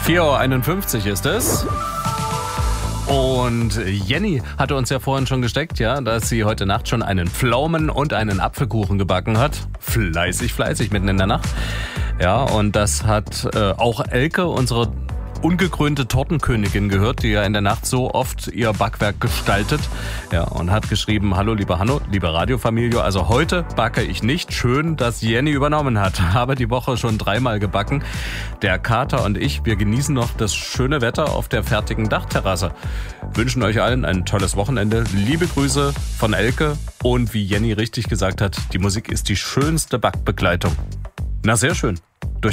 4:51 Uhr ist es. Und Jenny hatte uns ja vorhin schon gesteckt, ja, dass sie heute Nacht schon einen Pflaumen- und einen Apfelkuchen gebacken hat. Fleißig, mitten in der Nacht. Ja, und das hat auch Elke, unsere ungekrönte Tortenkönigin, gehört, die ja in der Nacht so oft ihr Backwerk gestaltet. Ja, und hat geschrieben: Hallo, lieber Hanno, liebe Radiofamilie, also heute backe ich nicht. Schön, dass Jenny übernommen hat. Habe die Woche schon 3-mal gebacken. Der Kater und ich, wir genießen noch das schöne Wetter auf der fertigen Dachterrasse. Wünschen euch allen ein tolles Wochenende. Liebe Grüße von Elke. Und wie Jenny richtig gesagt hat, die Musik ist die schönste Backbegleitung. Na, sehr schön. Durch